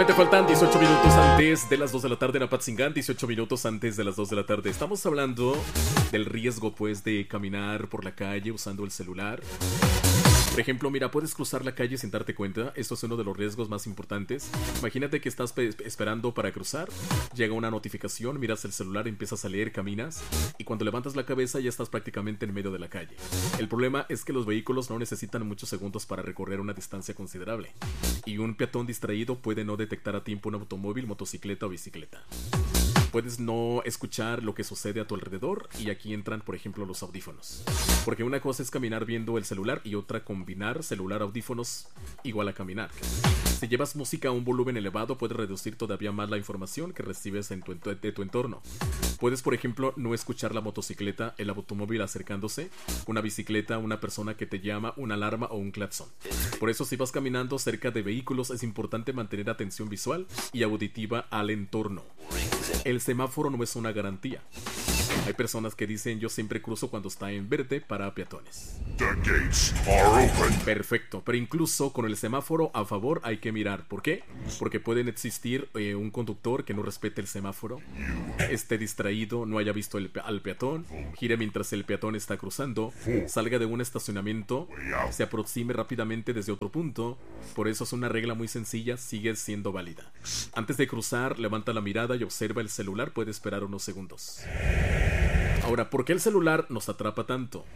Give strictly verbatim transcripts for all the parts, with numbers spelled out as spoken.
Solamente faltan dieciocho minutos antes de las dos de la tarde en Apatzingán, dieciocho minutos antes de las dos de la tarde. Estamos hablando del riesgo, pues, de caminar por la calle usando el celular. Por ejemplo, mira, puedes cruzar la calle sin darte cuenta. Esto es uno de los riesgos más importantes. Imagínate que estás pe- esperando para cruzar, llega una notificación, miras el celular, empiezas a leer, caminas, y cuando levantas la cabeza ya estás prácticamente en medio de la calle. El problema es que los vehículos no necesitan muchos segundos para recorrer una distancia considerable, y un peatón distraído puede no detectar a tiempo un automóvil, motocicleta o bicicleta. Puedes no escuchar lo que sucede a tu alrededor, y aquí entran, por ejemplo, los audífonos. Porque una cosa es caminar viendo el celular y otra combinar celular audífonos igual a caminar. Si llevas música a un volumen elevado, puedes reducir todavía más la información que recibes en tu, de tu entorno. Puedes, por ejemplo, no escuchar la motocicleta, el automóvil acercándose, una bicicleta, una persona que te llama, una alarma o un claxon. Por eso, si vas caminando cerca de vehículos, es importante mantener atención visual y auditiva al entorno. El semáforo no es una garantía. Hay personas que dicen: yo siempre cruzo cuando está en verde para peatones. The gates are open. Perfecto, pero incluso con el semáforo a favor hay que mirar. ¿Por qué? Porque pueden existir eh, un conductor que no respete el semáforo, esté distraído, no haya visto el pe- al peatón, gire mientras el peatón está cruzando, salga de un estacionamiento, se aproxime rápidamente desde otro punto. Por eso es una regla muy sencilla, sigue siendo válida. Antes de cruzar, levanta la mirada y observa el celular, puede esperar unos segundos. Ahora, ¿por qué el celular nos atrapa tanto?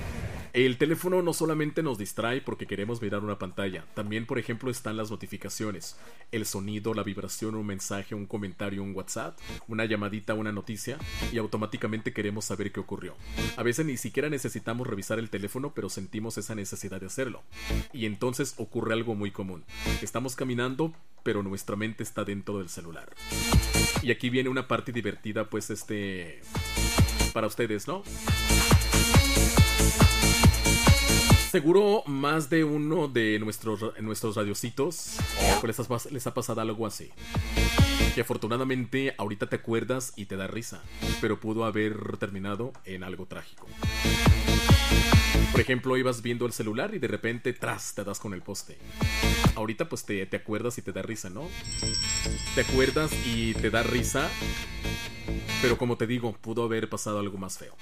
El teléfono no solamente nos distrae porque queremos mirar una pantalla, también, por ejemplo, están las notificaciones, el sonido, la vibración, un mensaje, un comentario, un WhatsApp, una llamadita, una noticia, y automáticamente queremos saber qué ocurrió. A veces ni siquiera necesitamos revisar el teléfono, pero sentimos esa necesidad de hacerlo. Y entonces ocurre algo muy común. Estamos caminando, pero nuestra mente está dentro del celular. Y aquí viene una parte divertida, pues, este... para ustedes, ¿no? Seguro más de uno de nuestros, nuestros radiocitos pues les, ha, les ha pasado algo así. Que afortunadamente ahorita te acuerdas y te da risa, pero pudo haber terminado en algo trágico. Por ejemplo, ibas viendo el celular y de repente, tras, te das con el poste. Ahorita pues te, te acuerdas y te da risa, ¿no? Te acuerdas y te da risa, pero como te digo, pudo haber pasado algo más feo.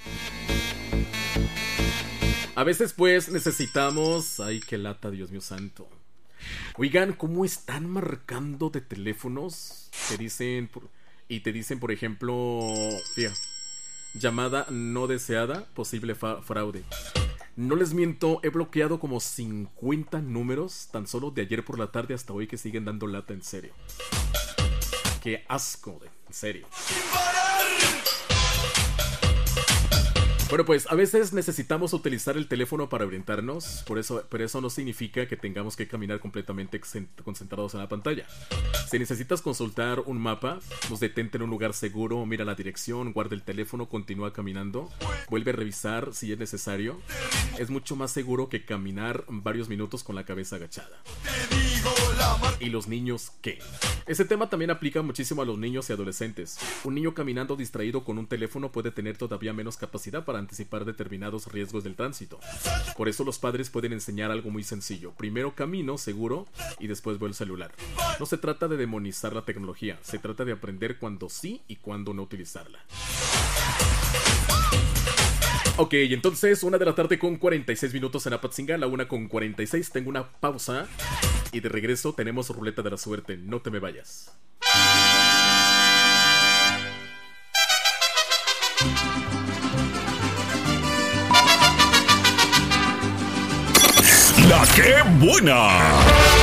A veces pues necesitamos... Ay, qué lata, Dios mío santo. Oigan, ¿cómo están marcando de teléfonos? Te dicen... Por... Y te dicen, por ejemplo... Fíjate, llamada no deseada, posible fa- fraude. No les miento, he bloqueado como cincuenta números tan solo de ayer por la tarde hasta hoy que siguen dando lata, en serio. Qué asco, en serio. Bueno, pues a veces necesitamos utilizar el teléfono para orientarnos, por eso, pero eso no significa que tengamos que caminar completamente concentrados en la pantalla. Si necesitas consultar un mapa, pues detente en un lugar seguro, mira la dirección, guarda el teléfono, continúa caminando, vuelve a revisar si es necesario. Es mucho más seguro que caminar varios minutos con la cabeza agachada. ¿Y los niños qué? Ese tema también aplica muchísimo a los niños y adolescentes. Un niño caminando distraído con un teléfono puede tener todavía menos capacidad para anticipar determinados riesgos del tránsito. Por eso los padres pueden enseñar algo muy sencillo. Primero camino seguro y después veo el celular. No se trata de demonizar la tecnología, se trata de aprender cuándo sí y cuándo no utilizarla. Ok, entonces una de la tarde con cuarenta y seis minutos en Apatzingán, la una con cuarenta y seis. Tengo una pausa y de regreso tenemos ruleta de la suerte. No te me vayas. ¡La qué buena!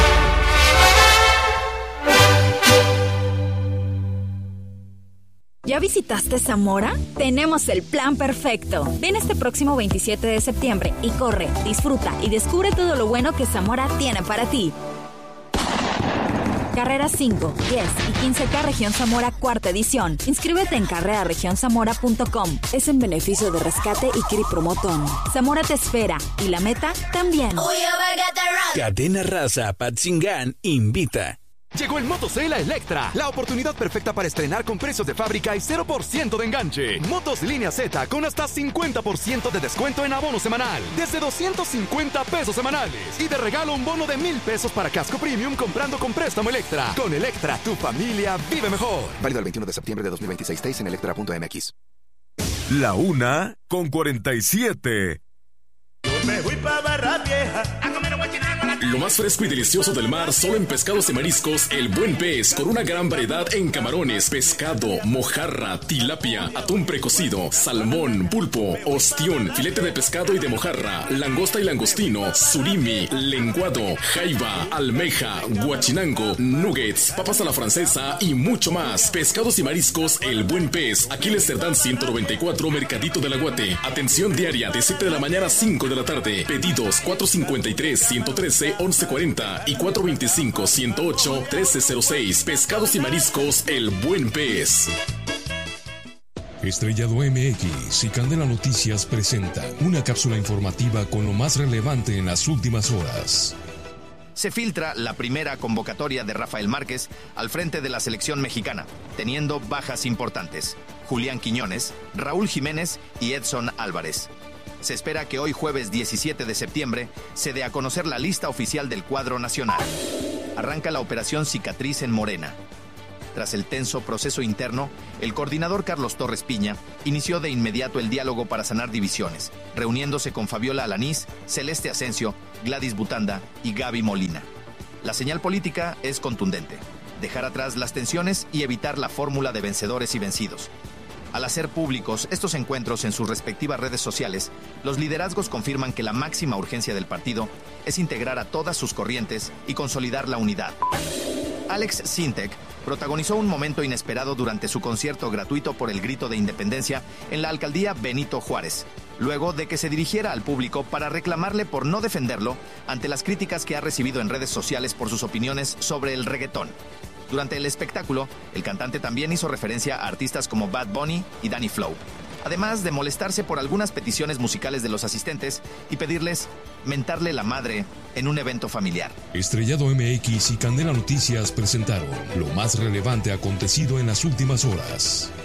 ¿Ya visitaste Zamora? Tenemos el plan perfecto. Ven este próximo veintisiete de septiembre y corre, disfruta y descubre todo lo bueno que Zamora tiene para ti. Carreras cinco, diez y quince K Región Zamora cuarta edición. Inscríbete en carrera región zamora punto com. Es en beneficio de Rescate y Kiri Promotón. Zamora te espera y la meta también. Cadena Raza Apatzingán invita. Llegó el Motosale a Electra, la oportunidad perfecta para estrenar con precios de fábrica y cero por ciento de enganche. Motos Línea Z con hasta cincuenta por ciento de descuento en abono semanal, desde doscientos cincuenta pesos semanales. Y de regalo un bono de mil pesos para casco premium comprando con préstamo Electra. Con Electra, tu familia vive mejor. Válido el veintiuno de septiembre de dos mil veintiséis. Seis en electra punto m x. La una con cuarenta y siete. Yo me voy pa' Barra Vieja a comer guachinango. Lo más fresco y delicioso del mar solo en Pescados y Mariscos El Buen Pez, con una gran variedad en camarones, pescado, mojarra, tilapia, atún precocido, salmón, pulpo, ostión, filete de pescado y de mojarra, langosta y langostino, surimi, lenguado, jaiba, almeja, guachinango, nuggets, papas a la francesa y mucho más. Pescados y Mariscos El Buen Pez, Aquiles Cerdán ciento noventa y cuatro, Mercadito del Aguate. Atención diaria de siete de la mañana a cinco de la tarde. Pedidos cuatro cincuenta y tres, ciento trece, once cuarenta y cuatro veinticinco, ciento ocho, trece cero seis. Pescados y Mariscos El Buen Pez. Estrellado M X y Candela Noticias presenta una cápsula informativa con lo más relevante en las últimas horas. Se filtra la primera convocatoria de Rafael Márquez al frente de la selección mexicana, teniendo bajas importantes: Julián Quiñones, Raúl Jiménez y Edson Álvarez. Se espera que hoy jueves diecisiete de septiembre se dé a conocer la lista oficial del cuadro nacional. Arranca la operación Cicatriz en Morena. Tras el tenso proceso interno, el coordinador Carlos Torres Piña inició de inmediato el diálogo para sanar divisiones, reuniéndose con Fabiola Alanís, Celeste Asensio, Gladys Butanda y Gaby Molina. La señal política es contundente: dejar atrás las tensiones y evitar la fórmula de vencedores y vencidos. Al hacer públicos estos encuentros en sus respectivas redes sociales, los liderazgos confirman que la máxima urgencia del partido es integrar a todas sus corrientes y consolidar la unidad. Alex Sintek protagonizó un momento inesperado durante su concierto gratuito por el Grito de Independencia en la alcaldía Benito Juárez, luego de que se dirigiera al público para reclamarle por no defenderlo ante las críticas que ha recibido en redes sociales por sus opiniones sobre el reggaetón. Durante el espectáculo, el cantante también hizo referencia a artistas como Bad Bunny y Danny Flow, además de molestarse por algunas peticiones musicales de los asistentes y pedirles mentarle la madre en un evento familiar. Estrellado M X y Candela Noticias presentaron lo más relevante acontecido en las últimas horas.